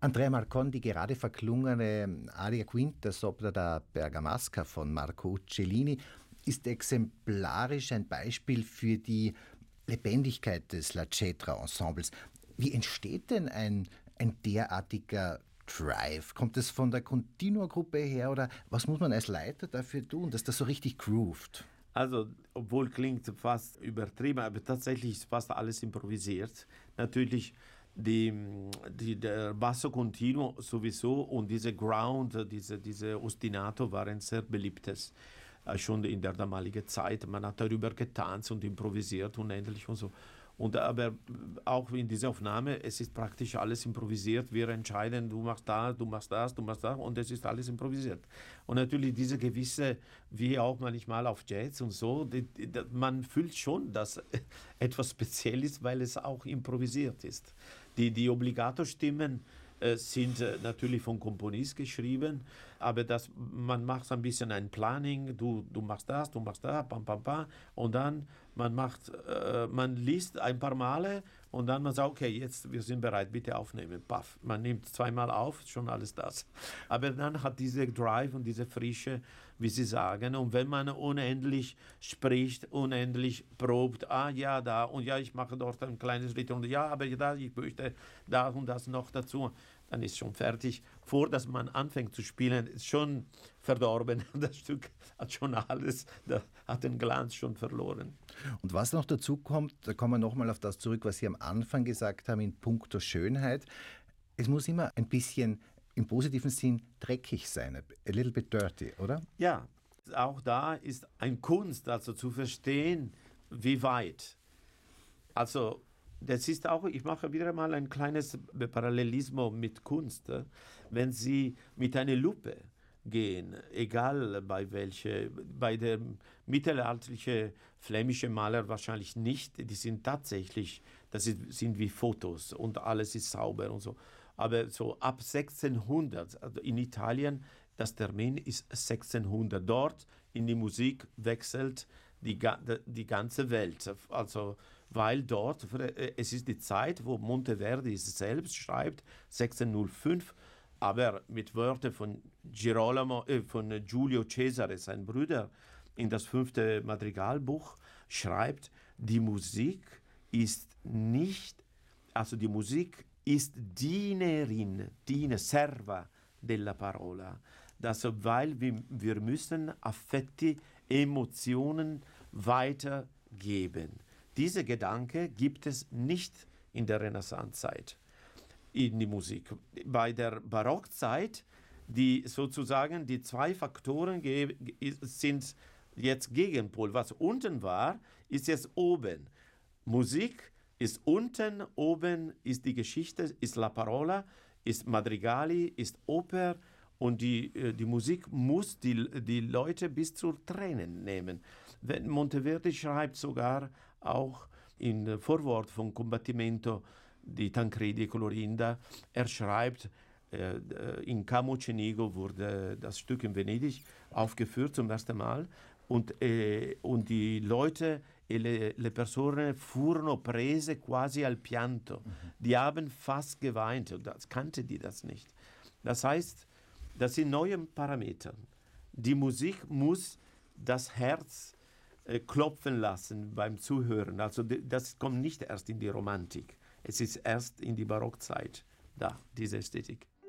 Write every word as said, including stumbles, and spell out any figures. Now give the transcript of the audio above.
Andrea Marcon, die gerade verklungene Aria Quinta sopra da Bergamasca von Marco Cellini, ist exemplarisch ein Beispiel für die Lebendigkeit des La Cetra-Ensembles. Wie entsteht denn ein, ein derartiger Drive? Kommt es von der Continua-Gruppe her oder was muss man als Leiter dafür tun, dass das so richtig groovt? Also, obwohl klingt fast übertrieben, aber tatsächlich ist fast alles improvisiert. Natürlich die, die, der Basso Continuo sowieso und diese Ground, diese, diese Ostinato waren sehr beliebtes. Äh, schon in der damaligen Zeit. Man hat darüber getanzt und improvisiert unendlich und so. Und aber auch in dieser Aufnahme, es ist praktisch alles improvisiert. Wir entscheiden, du machst das, du machst das, du machst das und es ist alles improvisiert. Und natürlich diese gewisse, wie auch manchmal auf Jazz und so, die, die, man fühlt schon, dass etwas speziell ist, weil es auch improvisiert ist. Die, die Obligato-Stimmen äh, sind äh, natürlich vom Komponist geschrieben, aber das, man macht ein bisschen ein Planning, du, du machst das, du machst das, pam, pam, pam, und dann man macht, äh, man liest ein paar Male und dann man sagt, okay, jetzt, wir sind bereit, bitte aufnehmen, paff. Man nimmt zweimal auf, schon alles das. Aber dann hat diese Drive und diese Frische, wie Sie sagen, und wenn man unendlich spricht, unendlich probt, ah ja, da, und ja, ich mache dort ein kleines Lied und ja, aber da, ich möchte da und das noch dazu, dann ist schon fertig. Vor, dass man anfängt zu spielen, ist schon verdorben. Das Stück hat schon alles, das hat den Glanz schon verloren. Und was noch dazu kommt, da kommen wir nochmal auf das zurück, was Sie am Anfang gesagt haben, in puncto Schönheit. Es muss immer ein bisschen im positiven Sinn dreckig sein, a little bit dirty, oder? Ja, auch da ist ein Kunst, also zu verstehen, wie weit. Also das ist auch, ich mache wieder mal ein kleines Parallelismus mit Kunst. Wenn Sie mit einer Lupe gehen, egal bei welcher, bei der mittelalterlichen flämischen Maler wahrscheinlich nicht, die sind tatsächlich, das ist, sind wie Fotos und alles ist sauber und so. Aber so ab sechzehnhundert, also in Italien, das Termin ist sechzehnhundert. Dort in die Musik wechselt die, die ganze Welt. Also, weil dort, es ist die Zeit, wo Monteverdi selbst schreibt, sechzehnhundertfünf, aber mit Wörtern von Girolamo, äh, von Giulio Cesare, sein Bruder, in das fünfte Madrigalbuch schreibt, die Musik ist nicht, also die Musik ist Dienerin, Diener, Serva della Parola. Das, weil wir, wir müssen Affetti, Emotionen weitergeben. Dieser Gedanke gibt es nicht in der Renaissancezeit, in die Musik. Bei der Barockzeit, die sozusagen die zwei Faktoren ge- sind jetzt Gegenpol. Was unten war, ist jetzt oben. Musik ist unten, oben ist die Geschichte, ist La Parola, ist Madrigali, ist Oper und die, die Musik muss die, die Leute bis zur Tränen nehmen. Monteverdi schreibt sogar auch im Vorwort von Combattimento di Tancredi e Clorinda, er schreibt, äh, in Camocenigo wurde das Stück in Venedig aufgeführt zum ersten Mal und, äh, und die Leute, le, le persone furono prese quasi al pianto. Mhm. Die haben fast geweint und das kannte die das nicht. Das heißt, das sind neue Parameter. Die Musik muss das Herz äh, klopfen lassen beim Zuhören. Also das kommt nicht erst in die Romantik. Es ist erst in die Barockzeit da, diese Ästhetik.